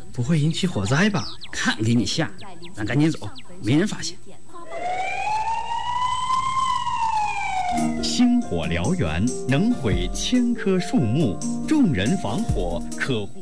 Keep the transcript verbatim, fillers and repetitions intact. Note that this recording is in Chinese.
不会引起火灾吧？ 看给你吓，咱赶紧走，没人发现。 星火燎原，能毁千棵树木，众人防火可。